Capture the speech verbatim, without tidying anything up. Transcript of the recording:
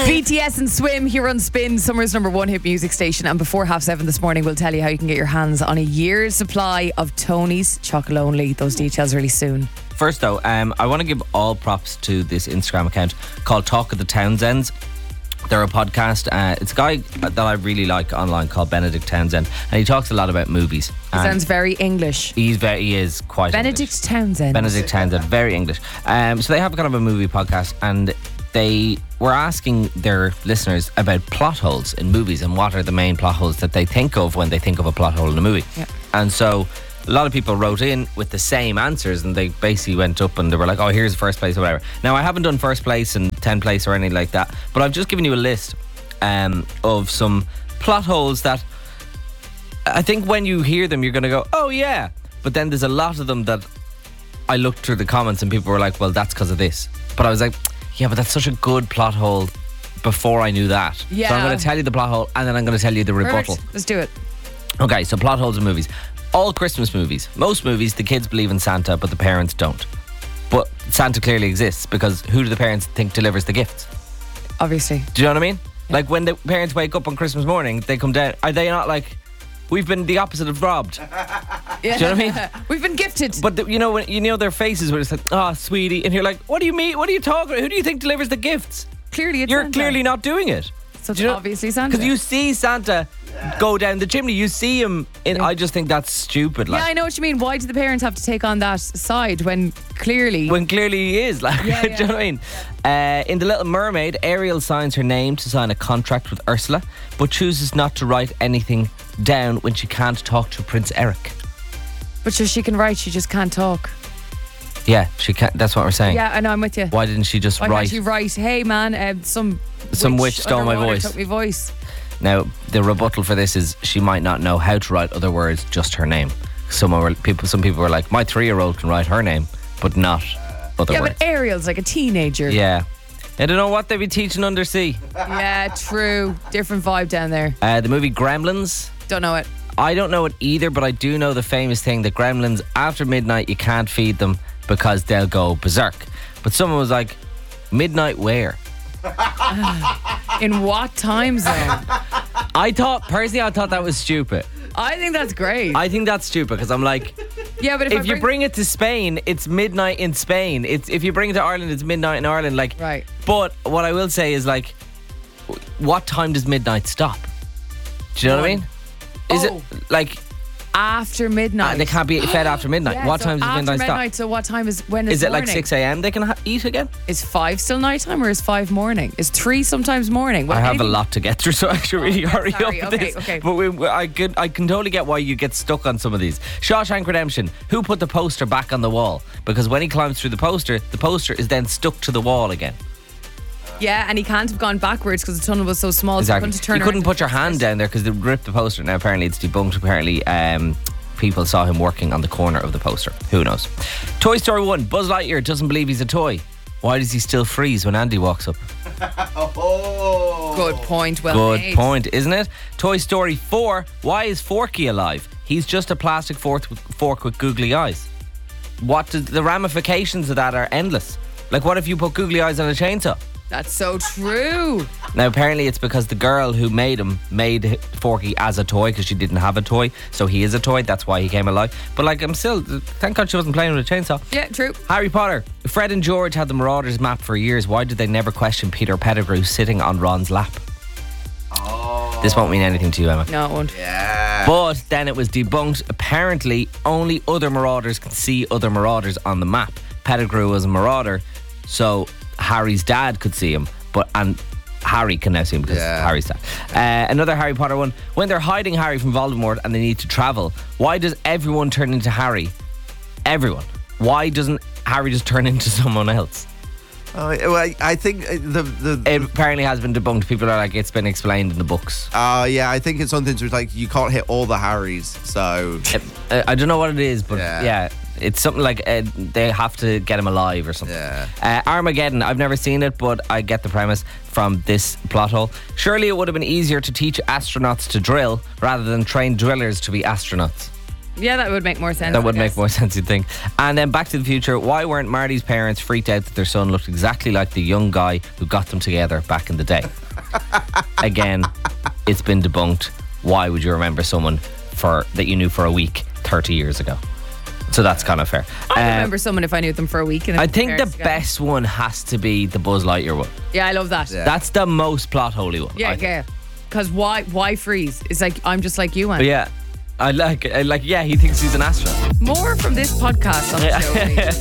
B T S and Swim here on Spin, Summer's number one hit music station. And before half seven this morning, we'll tell you how you can get your hands on a year's supply of Tony's Chocolate Only. Those details really soon. First though, um, I want to give all props to this Instagram account called Talk of the Townsends. They're a podcast. Uh, it's a guy that I really like online called Benedict Townsend, and he talks a lot about movies. He sounds very English. He's very, he is quite Benedict English. Townsend. Benedict Townsend, very English. Um, so they have kind of a movie podcast, and they were asking their listeners about plot holes in movies and what are the main plot holes that they think of when they think of a plot hole in a movie. Yeah. And so a lot of people wrote in with the same answers, and they basically went up and they were like, oh, here's first place or whatever. Now, I haven't done first place and tenth place or anything like that, but I've just given you a list um, of some plot holes that I think when you hear them, you're going to go, oh, yeah. But then there's a lot of them that I looked through the comments and people were like, well, that's because of this. But I was like, yeah, but that's such a good plot hole before I knew that. Yeah. So I'm going to tell you the plot hole and then I'm going to tell you the rebuttal. Perfect. Let's do it. Okay, so plot holes in movies. All Christmas movies, most movies, the kids believe in Santa, but the parents don't. But Santa clearly exists because who do the parents think delivers the gifts? Obviously. Do you know what I mean? Yeah. Like when the parents wake up on Christmas morning, they come down. Are they not like, we've been the opposite of robbed? Yeah. Do you know what I mean? We've been gifted. But the, you know when you know their faces where it's like, oh, sweetie, and you're like, what do you mean? What are you talking about? Who do you think delivers the gifts? Clearly, it's You're Santa. clearly not doing it. So it's you know, obviously Santa. Because you see Santa go down the chimney. You see him in. Yeah. I just think that's stupid. Like, yeah, I know what you mean. Why do the parents have to take on that side when clearly... when clearly he is. Like, Yeah, do you know what I mean? Uh, in The Little Mermaid, Ariel signs her name to sign a contract with Ursula, but chooses not to write anything down when she can't talk to Prince Eric. But sure, she can write, she just can't talk. Yeah, she can't. That's what we're saying. Yeah, I know, I'm with you. Why didn't she just Why write? can't she write, hey man, um, some Some witch stole my underwater voice. took my voice. Now, the rebuttal for this is she might not know how to write other words, just her name. Some were people. Some people were like, my three-year-old can write her name, but not other Yeah, words. but Ariel's like a teenager. Yeah. I don't know what they'd be teaching undersea. Yeah, true. Different vibe down there. Uh, the movie Gremlins. Don't know it. I don't know it either, but I do know the famous thing that gremlins, after midnight, you can't feed them because they'll go berserk. But someone was like, midnight where? In what time zone? I thought, personally, I thought that was stupid. I think that's great. I think that's stupid because I'm like, yeah, but if, if I you bring it to Spain, it's midnight in Spain. It's if you bring it to Ireland, it's midnight in Ireland. Like, Right. But what I will say is like, what time does midnight stop? Do you know what I One. mean? Is Oh. it like after midnight? uh, they can't be fed after midnight? Yeah, what so time does after midnight, midnight, stop? so what time is when is Is it like morning? six a.m. they can ha- eat again? Is five still nighttime or is five morning? Is three sometimes morning? Well, I have anything- a lot to get through, so I should really Okay, hurry sorry, up with okay, this. okay. But we, we- I, can, I can totally get why you get stuck on some of these. Shawshank Redemption. Who put the poster back on the wall? Because when he climbs through the poster, the poster is then stuck to the wall again. Yeah, and he can't have gone backwards because the tunnel was so small. Exactly. So he couldn't turn You couldn't around put your and hand first. down there because they ripped the poster. Now apparently it's debunked. Apparently um, people saw him working on the corner of the poster. Who knows? Toy Story one. Buzz Lightyear doesn't believe he's a toy. Why does he still freeze when Andy walks up? Oh. Good point. Well Good made. point, isn't it? Toy Story four. Why is Forky alive? He's just a plastic fork with, fork with googly eyes. What does, the ramifications of that are endless. Like, what if you put googly eyes on a chainsaw? That's so true. Now, apparently it's because the girl who made him made Forky as a toy because she didn't have a toy. So he is a toy. That's why he came alive. But, like, I'm still... Thank God she wasn't playing with a chainsaw. Yeah, true. Harry Potter. Fred and George had the Marauders map for years. Why did they never question Peter Pettigrew sitting on Ron's lap? Oh. This won't mean anything to you, Emma. No, it won't. Yeah. But then it was debunked. Apparently, only other Marauders can see other Marauders on the map. Pettigrew was a Marauder, so Harry's dad could see him. But and Harry can now see him because Yeah. Harry's dad. Uh, another Harry Potter one. When they're hiding Harry from Voldemort and they need to travel, why does everyone turn into Harry? Everyone. Why doesn't Harry just turn into someone else? Oh, well, I, I think uh, the the. It apparently has been debunked. People are like, it's been explained in the books. uh, yeah, I think it's something to like you can't hit all the Harrys, so Uh, I don't know what it is, but yeah, Yeah. it's something like uh, they have to get him alive or something. Yeah. Uh, Armageddon, I've never seen it, but I get the premise from this plot hole. Surely it would have been easier to teach astronauts to drill rather than train drillers to be astronauts. Yeah, that would make more sense. That I would make guess. more sense, you'd think. And then Back to the Future. Why weren't Marty's parents freaked out that their son looked exactly like the young guy who got them together back in the day? Again, it's been debunked. Why would you remember someone for that you knew for a week thirty years ago? So that's kind of fair. I Um, remember someone if I knew them for a week. And I it think the compares together. best one has to be the Buzz Lightyear one. Yeah, I love that. Yeah. Yeah, That's the most plot holy one. I think. yeah. Because why? Why freeze? It's like I'm just like you, But Anne. yeah, I like, I like. Yeah, he thinks he's an astronaut. More from this podcast on the show. please.